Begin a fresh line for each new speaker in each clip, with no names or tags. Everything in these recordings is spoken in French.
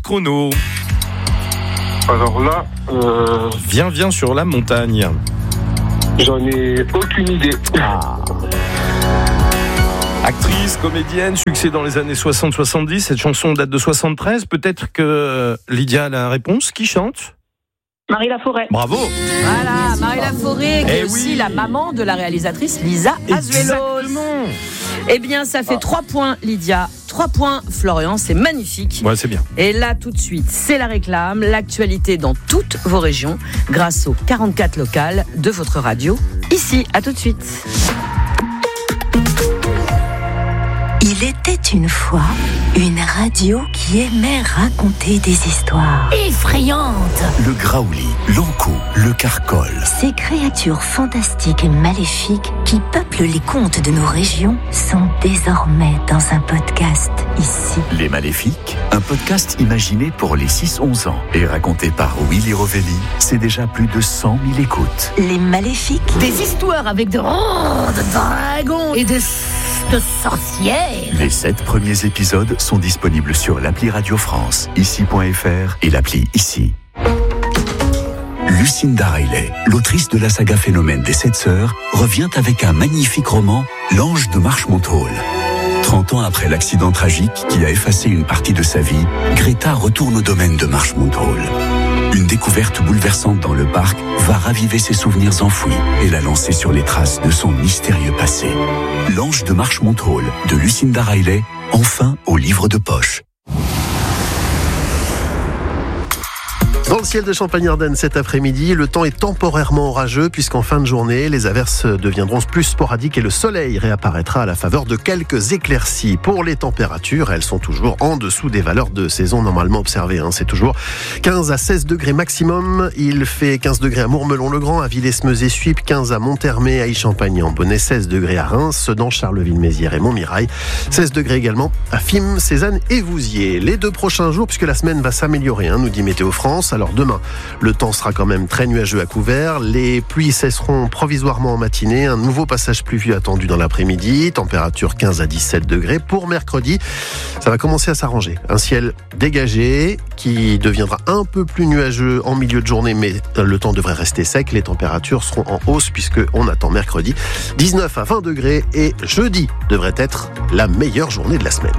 chrono.
Alors là,
Viens sur la montagne.
j'en ai aucune idée.
Actrice, comédienne, succès dans les années 60-70. Cette chanson date de 73. Peut-être que Lydia a la réponse. Qui chante ?
Marie Laforêt.
Bravo.
Voilà, Marie Laforêt, qui est aussi
oui.
la maman de la réalisatrice Lisa Azuelos.
Exactement.
Eh bien, ça fait 3 points, Lydia. 3 points, Florian. C'est magnifique.
Ouais, c'est bien.
Et là, tout de suite, c'est la réclame. L'actualité dans toutes vos régions grâce aux 44 locales de votre radio. Ici, à tout de suite.
Il était une fois une radio qui aimait raconter des histoires effrayantes.
Le graouli, l'ankou, le carcol.
Ces créatures fantastiques et maléfiques qui peuplent les contes de nos régions sont désormais dans un podcast ici.
Les Maléfiques, un podcast imaginé pour les 6-11 ans et raconté par Willy Rovelli, c'est déjà plus de 100 000 écoutes.
Les Maléfiques,
Des histoires avec de dragons et de sorcières.
Les 7 premiers épisodes sont disponibles sur l'appli Radio France, ici.fr et l'appli Ici. Lucinda Riley, l'autrice de la saga Phénomène des 7 sœurs, revient avec un magnifique roman, L'Ange de Marshmont-Hall. 30 ans après l'accident tragique qui a effacé une partie de sa vie, Greta retourne au domaine de Marshmont-Hall. Une découverte bouleversante dans le parc va raviver ses souvenirs enfouis et la lancer sur les traces de son mystérieux passé. L'Ange de Marshmont-Hall de Lucinda Riley, enfin au livre de poche.
Dans le ciel de Champagne-Ardenne cet après-midi, le temps est temporairement orageux puisqu'en fin de journée, les averses deviendront plus sporadiques et le soleil réapparaîtra à la faveur de quelques éclaircies. Pour les températures, elles sont toujours en dessous des valeurs de saison normalement observées. C'est toujours 15 à 16 degrés maximum. Il fait 15 degrés à Mourmelon-le-Grand, à Villers-Meuzé-Suippes, 15 à Montermé, à Y-Champagne-en-Bonnet, 16 degrés à Reims, Sedan, Charleville-Mézières et Montmirail, 16 degrés également à Fismes, Cézanne et Vouziers. Les 2 prochains jours, puisque la semaine va s'améliorer, nous dit Météo France. Alors demain, le temps sera quand même très nuageux à couvert. Les pluies cesseront provisoirement en matinée. Un nouveau passage pluvieux attendu dans l'après-midi. Température 15 à 17 degrés. Pour mercredi, ça va commencer à s'arranger. Un ciel dégagé qui deviendra un peu plus nuageux en milieu de journée, mais le temps devrait rester sec. Les températures seront en hausse puisqu'on attend mercredi 19 à 20 degrés et jeudi devrait être la meilleure journée de la semaine.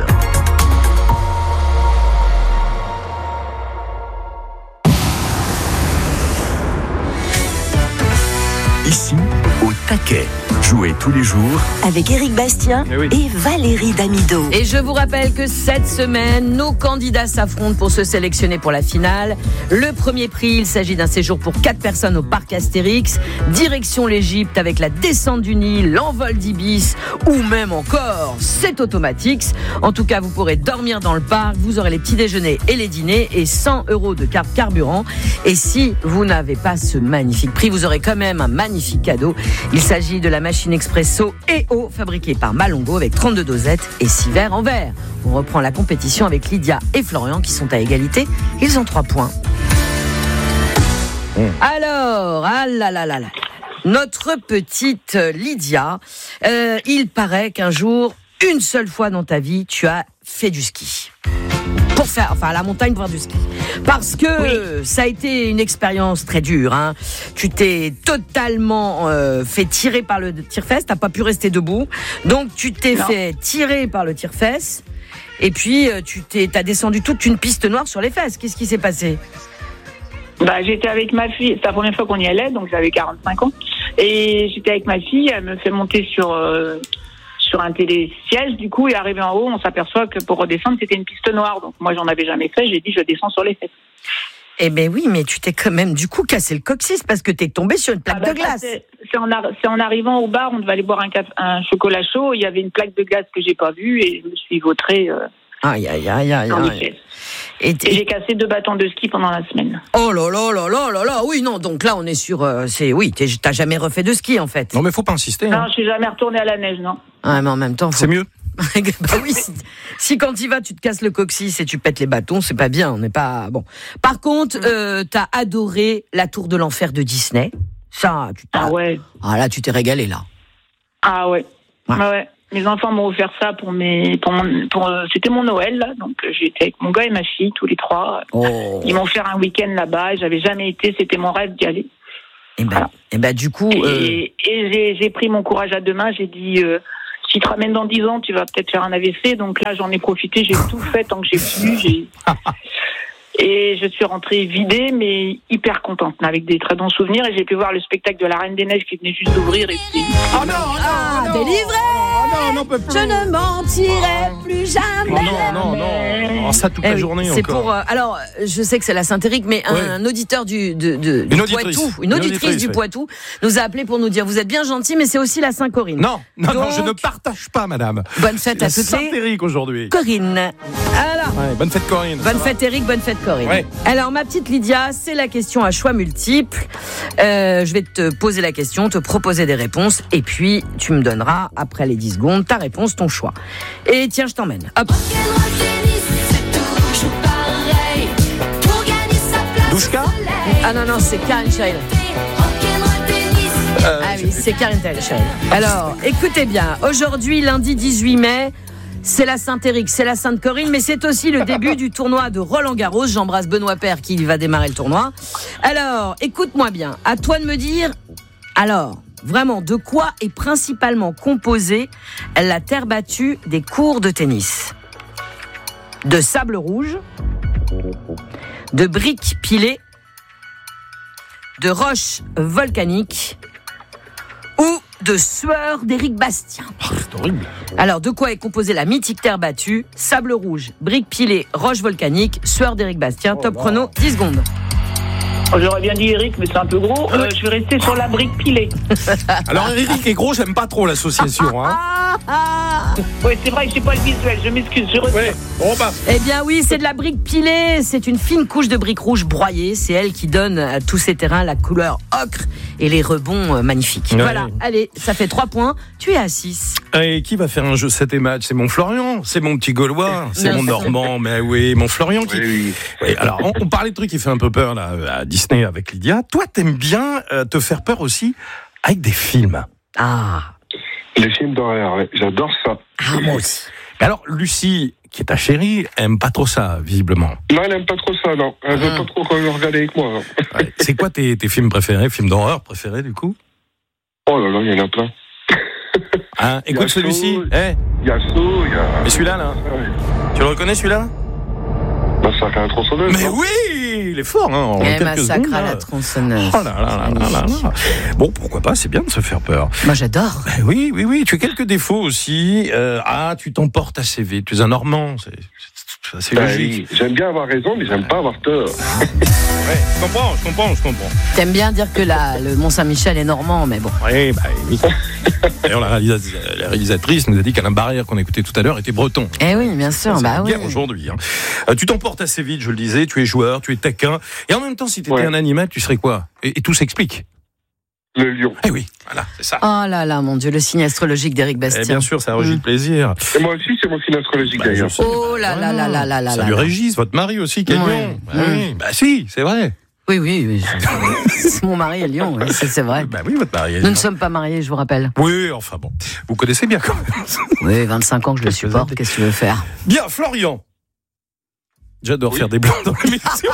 Ici, au taquet. Jouez tous les jours
avec Éric Bastien et Valérie Damido.
Et je vous rappelle que cette semaine, nos candidats s'affrontent pour se sélectionner pour la finale. Le premier prix, il s'agit d'un séjour pour 4 personnes au parc Astérix, direction l'Égypte avec la descente du Nil, l'envol d'Ibis ou même encore, c'est Automatix. En tout cas, vous pourrez dormir dans le parc, vous aurez les petits déjeuners et les dîners et 100 € de carte carburant. Et si vous n'avez pas ce magnifique prix, vous aurez quand même un magnifique cadeau. Il s'agit de la machine expresso et eau fabriquée par Malongo avec 32 dosettes et 6 verres en verre. On reprend la compétition avec Lydia et Florian qui sont à égalité. Ils ont 3 points. Alors, notre petite Lydia, il paraît qu'un jour, une seule fois dans ta vie, tu as fait du ski. À la montagne pour faire du ski. Parce que ça a été une expérience très dure. Tu t'es totalement fait tirer par le tire-fesse, t'as pas pu rester debout. Donc tu t'es fait tirer par le tire-fesse et puis t'as descendu toute une piste noire sur les fesses. Qu'est-ce qui s'est passé ?
J'étais avec ma fille, c'est la première fois qu'on y allait, donc j'avais 45 ans. Et j'étais avec ma fille, elle me fait monter sur un télésiège, du coup, et arrivé en haut, on s'aperçoit que pour redescendre, c'était une piste noire. Donc moi, j'en avais jamais fait, j'ai dit, je descends sur les fesses.
Eh ben oui, mais tu t'es quand même, du coup, cassé le coccyx parce que t'es tombé sur une plaque de glace.
C'est en arrivant au bar, on devait aller boire un chocolat chaud, il y avait une plaque de glace que j'ai pas vue et je me suis vautrée.
Aïe. Et
j'ai cassé 2 bâtons de ski pendant la semaine.
Oh là, oui, non, donc là, on est sur... t'as jamais refait de ski, en fait.
Non, mais faut pas insister.
Non, je suis jamais retournée à la neige, non.
Ah, mais en même temps...
C'est mieux.
Oui, si quand y vas, tu te casses le coccyx et tu pètes les bâtons, c'est pas bien, on n'est pas... Bon. Par contre, t'as adoré la Tour de l'Enfer de Disney. Ça,
Ah ouais.
Ah là, tu t'es régalé, là.
Ah ouais.
Ouais.
Mes enfants m'ont offert ça c'était mon Noël, là. Donc, j'étais avec mon gars et ma fille, tous les 3.
Oh.
Ils m'ont offert un week-end là-bas et j'avais jamais été. C'était mon rêve d'y aller.
Et ben, du coup.
Et j'ai pris mon courage à deux mains. J'ai dit, si tu te ramènes dans 10 ans, tu vas peut-être faire un AVC. Donc là, j'en ai profité. J'ai tout fait tant que j'ai pu. Et je suis rentrée vidée, mais hyper contente, avec des très bons souvenirs. Et j'ai pu voir le spectacle de la Reine des Neiges qui venait juste d'ouvrir. Et c'était...
Oh non,
délivré.
non, peut plus.
Je ne mentirai plus jamais.
Non. Oh, ça toute la journée
c'est
encore.
Pour. Alors, je sais que c'est la Saint-Éric, mais un auditeur du Poitou, une auditrice du Poitou, nous a appelé pour nous dire vous êtes bien gentil, mais c'est aussi la Saint-Corinne.
Non, je ne partage pas, madame.
Bonne fête à toutes les.
Saint-Éric aujourd'hui.
Corinne. Alors.
Ouais, bonne fête, Corinne.
Bonne fête, Éric. Bonne fête, Corinne. Ouais. Alors, ma petite Lydia, c'est la question à choix multiples. Je vais te poser la question, te proposer des réponses, et puis tu me donneras après les 10 secondes ta réponse, ton choix. Et tiens, je t'emmène. Hop.
Douchka ?
Ah non, c'est Karen Cheryl. Ah oui, c'est Karen Cheryl. Alors, écoutez bien, aujourd'hui, lundi 18 mai, c'est la Saint-Éric, c'est la Sainte-Corinne, mais c'est aussi le début du tournoi de Roland-Garros. J'embrasse Benoît Paire qui va démarrer le tournoi. Alors, écoute-moi bien, à toi de me dire, alors, vraiment, de quoi est principalement composée la terre battue des courts de tennis ? De sable rouge, de briques pilées, de roches volcaniques ou de sueur d'Éric Bastien.
C'est horrible.
Alors, de quoi est composée la mythique terre battue ? Sable rouge, briques pilées, roches volcaniques, sueur d'Éric Bastien. Top chrono, 10 secondes.
J'aurais bien dit Eric, mais c'est un peu gros. Je vais rester sur la brique pilée.
Alors, Eric est gros, j'aime pas trop l'association. Hein.
Oui, c'est vrai que j'ai pas le visuel, je m'excuse, je retire.
Eh bien oui, c'est de la brique pilée. C'est une fine couche de briques rouges broyées. C'est elle qui donne à tous ces terrains la couleur ocre et les rebonds magnifiques. Ouais. Voilà, allez, ça fait 3 points. Tu es à 6.
Et qui va faire un jeu 7 et match ? C'est mon Florian, c'est mon petit Gaulois, c'est mon Normand. Mais oui, mon Florian qui... Oui. Alors, on parlait de trucs qui fait un peu peur là, à Disney avec Lydia. Toi, t'aimes bien te faire peur aussi avec des films.
Ah.
Les films d'horreur, ouais. J'adore ça.
Ah, moi aussi.
Alors, Lucie, qui est ta chérie, aime pas trop ça, visiblement.
Non, elle aime pas trop ça, non. Elle veut pas trop qu'on le regarde avec moi.
Ouais. C'est quoi tes films préférés, films d'horreur préférés, du coup ?
Oh là là, il y en a plein.
Hein, écoute celui-ci.
Il y a Saw, il y a...
Mais celui-là, là tu le reconnais, celui-là ?
Massacre à la tronçonneuse.
Mais oui, il est fort, hein. En quelques
Massacre
secondes,
à la tronçonneuse.
Oh là là là là là. Bon, pourquoi pas, c'est bien de se faire peur.
Moi, j'adore.
Ben oui. Tu as quelques défauts aussi. Tu t'emportes assez vite. Tu es un Normand. C'est logique.
Oui. J'aime bien avoir raison, mais j'aime pas avoir tort.
Ouais, je comprends.
T'aimes bien dire que le Mont-Saint-Michel est normand, mais bon.
Oui. D'ailleurs, la réalisatrice nous a dit qu'Alain Barrière, qu'on a écouté tout à l'heure, était breton.
Eh oui, bien sûr.
C'est guerre aujourd'hui. Hein. Tu t'emportes assez vite, je le disais. Tu es joueur, tu es taquin. Et en même temps, si tu étais un animal, tu serais quoi ? Et tout s'explique.
Le lion.
Eh oui, voilà, c'est ça.
Oh là là, mon Dieu, le signe astrologique d'Éric Bastien.
Bien sûr, ça régit le plaisir.
Et moi aussi, c'est mon signe astrologique d'ailleurs.
Oh là là là là là là.
Salut Régis, votre mari aussi qui est lion. Oui. Bah si, c'est vrai.
Oui. Mon mari est lion, c'est vrai.
Bah oui, votre mari est lion.
Nous ne sommes pas mariés, je vous rappelle.
Oui, enfin bon. Vous connaissez bien quand même.
Oui, 25 ans que je le supporte, qu'est-ce que tu veux faire ?
Bien, Florian. J'adore faire des blancs dans l'émission.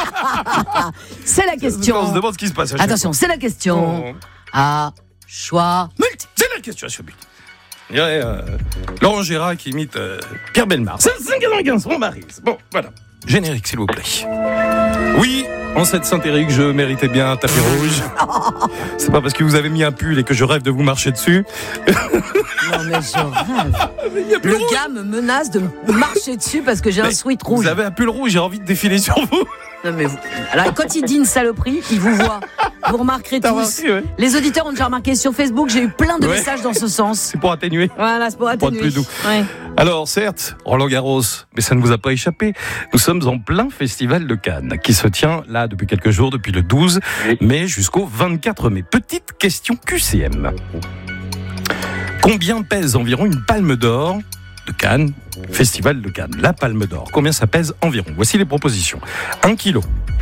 C'est la question.
On se demande ce qui se passe.
Attention, c'est la question. À choix multiple.
C'est la question à choix multiple. Il y a Laurent Gérard qui imite Pierre Bellemare. C'est 5h15, mon mari. Bon, voilà. Générique, s'il vous plaît. Oui, en cette Saint-Éric, je méritais bien un tapis rouge. C'est pas parce que vous avez mis un pull et que je rêve de vous marcher dessus.
Non, mais je rêve. Le gars me menace de me marcher dessus parce que j'ai un sweat rouge.
Vous avez un pull rouge, j'ai envie de défiler sur vous.
Non, mais alors, quand il dit une saloperie, il vous voit. Vous remarquerez tous.
Remarqué, ouais.
Les auditeurs ont déjà remarqué sur Facebook, j'ai eu plein de messages dans ce sens.
C'est pour atténuer.
Voilà, c'est pour atténuer.
Pour être plus doux.
Ouais.
Alors, certes, Roland-Garros, mais ça ne vous a pas échappé. Nous sommes en plein festival de Cannes, qui se tient là depuis quelques jours, depuis le 12 mai jusqu'au 24 mai. Petite question QCM. Combien pèse environ une palme d'or de Cannes, festival de Cannes, la palme d'or? Combien ça pèse environ? Voici les propositions. 1 kg,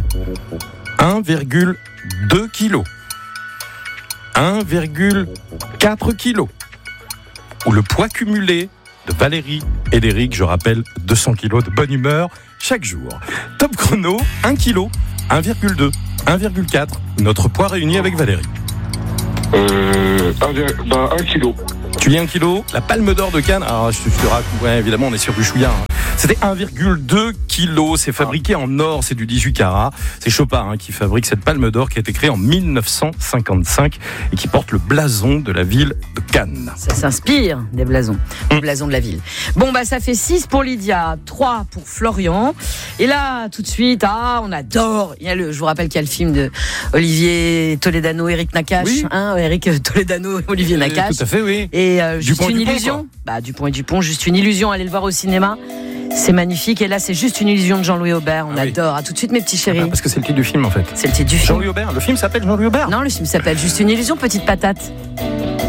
1,2 kg, 1,4 kg, ou le poids cumulé de Valérie et d'Éric. Je rappelle, 200 kilos de bonne humeur chaque jour. Top chrono, 1 kg, 1,2, 1,4. Notre poids réuni avec Valérie.
1 kilo.
Tu dis 1 kg. La Palme d'Or de Cannes, alors je te raconte, ouais, évidemment on est sur du chouïa. C'était 1,2 kg. C'est fabriqué en or, c'est du 18 carats. C'est Chopard qui fabrique cette Palme d'Or qui a été créée en 1955 et qui porte le blason de la ville de Cannes.
Ça s'inspire des blasons, le blason de la ville. Bon, ça fait 6 pour Lydia, 3 pour Florian. Et là, tout de suite, on adore. Je vous rappelle qu'il y a le film de Olivier Toledano, Eric Nakache.
Oui.
Eric Toledano, Olivier Nakache.
Tout à fait, oui.
Et Juste
Dupont
une
et Dupont,
illusion. Dupont et Dupont, Juste une illusion. Allez le voir au cinéma. C'est magnifique. Et là, c'est Juste une illusion de Jean-Louis Aubert. On adore. À tout de suite, mes petits chéris.
Parce que c'est le titre du film, en fait.
C'est le titre du film.
Jean-Louis Aubert. Le film s'appelle Jean-Louis Aubert.
Non, le film s'appelle Juste une illusion, petite patate.